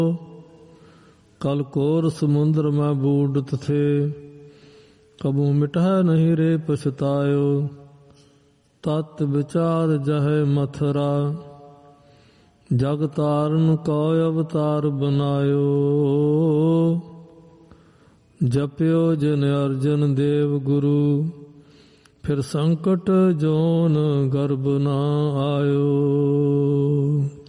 कल कोर समुद्र में बूढ़त थे, कबू मिटह नहीं रे पछतायो। तत् विचार जहे मथुरा, जग तारन को अवतार बनायो। जप्यो जिन अर्जन देव गुरु, फिर संकट जोन गर्भ ना आयो।